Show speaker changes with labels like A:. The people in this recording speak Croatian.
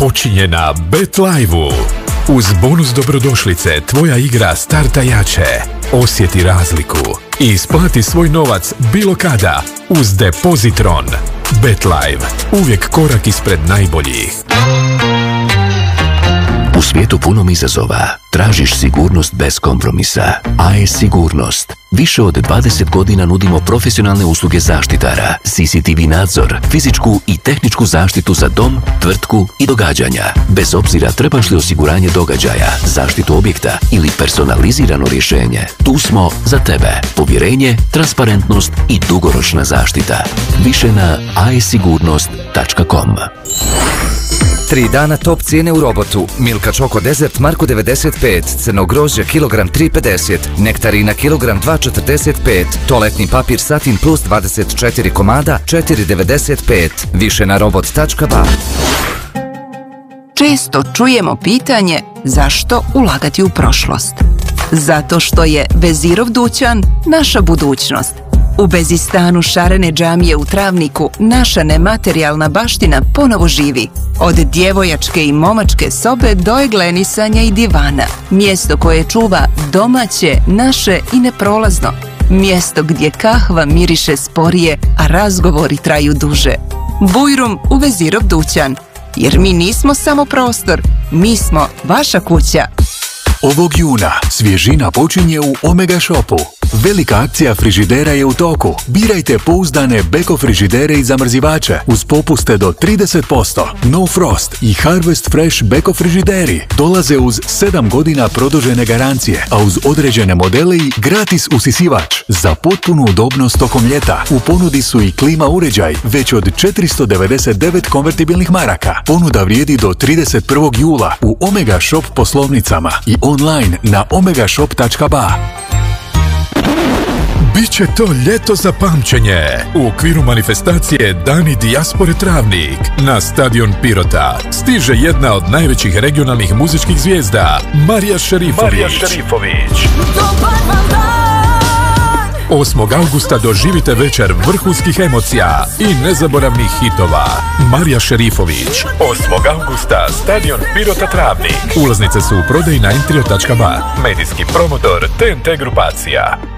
A: počinje na BetLive-u. Uz bonus dobrodošlice tvoja igra starta jače. Osjeti razliku i isplati svoj novac bilo kada uz Depozitron. BetLive. Uvijek korak ispred najboljih.
B: U svijetu punom izazova tražiš sigurnost bez kompromisa. AES Sigurnost. Više od 20 godina nudimo profesionalne usluge zaštitara, CCTV nadzor, fizičku i tehničku zaštitu za dom, tvrtku i događanja. Bez obzira trebaš li osiguranje događaja, zaštitu objekta ili personalizirano rješenje, tu smo za tebe. Povjerenje, transparentnost i dugoročna zaštita. Više na aesigurnost.com.
C: 3 dana top cijene u Robotu. Milka Choco Desert Marko 95, crno grožđe kilogram 3,50, nektarina kilogram 2,45, toaletni papir Satin Plus 24 komada 4,95. Više na robot.ba.
D: Često čujemo pitanje zašto ulagati u prošlost. Zato što je Vezirov dućan naša budućnost. U Bezistanu šarene džamije u Travniku naša nematerijalna baština ponovo živi. Od djevojačke i momačke sobe do eglenisanja i divana. Mjesto koje čuva domaće, naše i neprolazno. Mjesto gdje kahva miriše sporije, a razgovori traju duže. Bujrum u Vezirov dućan. Jer mi nismo samo prostor, mi smo vaša kuća.
E: Ovog juna svježina počinje u Omega Shopu. Velika akcija frižidera je u toku. Birajte pouzdane Beko frižidere i zamrzivače uz popuste do 30%. No Frost i Harvest Fresh Beko frižideri dolaze uz 7 godina produžene garancije, a uz određene modele i gratis usisivač za potpunu udobnost tokom ljeta. U ponudi su i klima uređaj već od 499 konvertibilnih maraka. Ponuda vrijedi do 31. jula u Omega Shop poslovnicama i online na omegashop.ba.
A: Biće to ljeto za pamćenje. U okviru manifestacije Dani dijaspore Travnik na stadion Pirota stiže jedna od najvećih regionalnih muzičkih zvijezda, Marija Šerifović. 8. augusta doživite večer vrhunskih emocija i nezaboravnih hitova. Marija Šerifović. 8. augusta, stadion Pirota Travnik. Ulaznice su u prodaji na entrio.ba. Medijski promotor TNT grupacija.